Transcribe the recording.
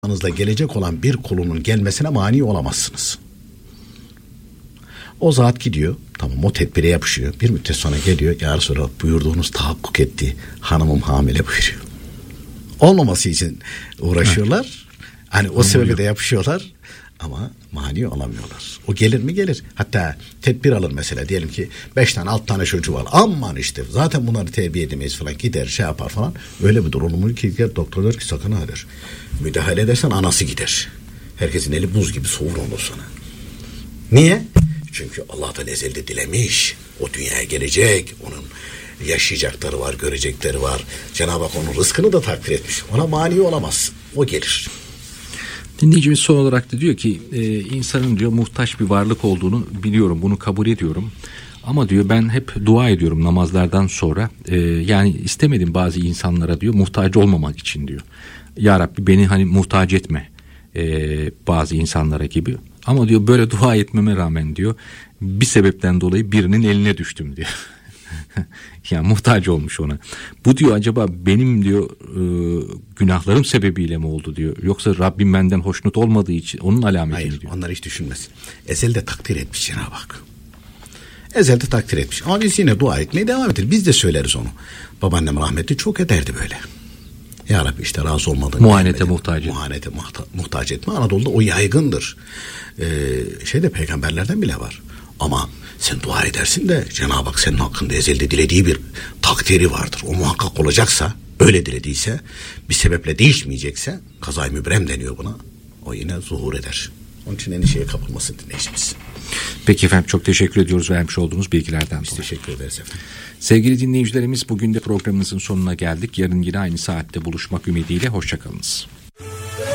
aranızda gelecek olan bir kulunun gelmesine mani olamazsınız. O zat gidiyor, tamam, o tedbire yapışıyor. Bir müddet sonra geliyor, ya Resulallah buyurduğunuz tahakkuk etti, hanımım hamile buyuruyor. Olmaması için uğraşıyorlar. Hani o sebebi de yapışıyorlar ama mani olamıyorlar. O gelir mi? Gelir. Hatta tedbir alır mesela, diyelim ki 5 tane 6 tane çocuğu var. Aman işte zaten bunları terbiye edemeyiz falan, gider şey yapar falan. Öyle bir durum ki doktor der ki sakın ha der. Müdahale edersen anası gider. Herkesin eli buz gibi soğur ondan sonra. Niye? Çünkü Allah'tan ezelde dilemiş. O dünyaya gelecek. Onun yaşayacakları var, görecekleri var. Cenab-ı Hak onun rızkını da takdir etmiş. Ona mani olamaz. O gelir. Dinleyicimiz son olarak da diyor ki insanın diyor muhtaç bir varlık olduğunu biliyorum, bunu kabul ediyorum. Ama diyor ben hep dua ediyorum namazlardan sonra. Yani istemedim bazı insanlara diyor muhtaç olmamak için diyor. Ya Rabbi beni hani muhtaç etme bazı insanlara gibi. Ama diyor böyle dua etmeme rağmen diyor bir sebepten dolayı birinin eline düştüm diyor. Yani muhtaç olmuş ona. Bu diyor acaba benim diyor günahlarım sebebiyle mi oldu diyor. Yoksa Rabbim benden hoşnut olmadığı için onun alameti mi diyor. Hayır, onları hiç düşünmesin. Ezelde takdir etmiş Cenab-ı Hak. Ezelde takdir etmiş. Ama biz yine dua etmeye devam ederiz. Biz de söyleriz onu. Babaannem rahmetli çok ederdi böyle. Ya Rabbi işte razı olmadığın muhanete muhtaç etme. Muhanete muhtaç etme. Anadolu'da o yaygındır. Peygamberlerden bile var. Ama sen dua edersin de Cenab-ı Hak senin hakkında ezelde dilediği bir takdiri vardır. O muhakkak olacaksa, öyle dilediyse, bir sebeple değişmeyecekse, kazay mübrem deniyor buna. O yine zuhur eder. Onun için endişeye kapılmasın dinleyicimiz. Peki efendim, çok teşekkür ediyoruz vermiş olduğunuz bilgilerden Biz teşekkür ederiz efendim. Sevgili dinleyicilerimiz, bugün de programımızın sonuna geldik. Yarın yine aynı saatte buluşmak ümidiyle hoşçakalınız.